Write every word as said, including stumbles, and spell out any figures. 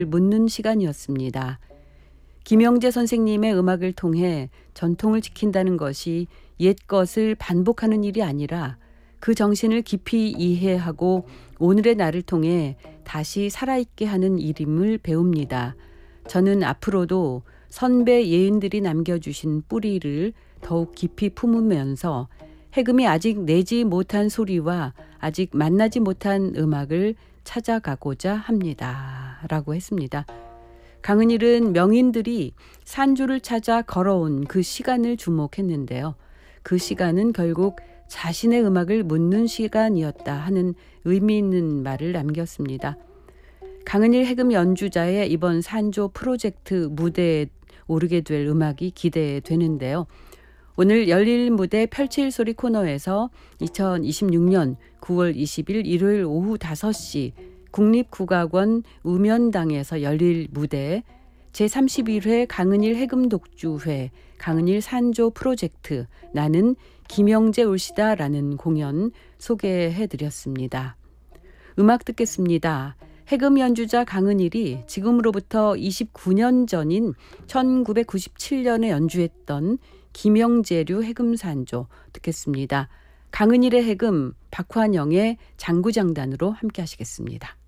묻는 시간이었습니다. 김영재 선생님의 음악을 통해 전통을 지킨다는 것이 옛 것을 반복하는 일이 아니라 그 정신을 깊이 이해하고 오늘의 나를 통해 다시 살아있게 하는 일임을 배웁니다. 저는 앞으로도 선배 예인들이 남겨주신 뿌리를 더욱 깊이 품으면서 해금이 아직 내지 못한 소리와 아직 만나지 못한 음악을 찾아가고자 합니다. 라고 했습니다. 강은일은 명인들이 산조를 찾아 걸어온 그 시간을 주목했는데요. 그 시간은 결국 자신의 음악을 묻는 시간이었다 하는 의미 있는 말을 남겼습니다. 강은일 해금 연주자의 이번 산조 프로젝트 무대에 오르게 될 음악이 기대되는데요. 오늘 열릴 무대 펼칠 소리 코너에서 이천이십육 년 구월 이십일 일요일 오후 다섯 시 국립국악원 우면당에서 열릴 무대 제삼십일 회 강은일 해금 독주회 강은일 산조 프로젝트 나는 김영재 올시다라는 공연 소개해드렸습니다. 음악 듣겠습니다. 해금 연주자 강은일이 지금으로부터 이십구 년 전인 천구백구십칠 년에 연주했던 김영재류 해금산조 듣겠습니다. 강은일의 해금 박환영의 장구장단으로 함께 하시겠습니다.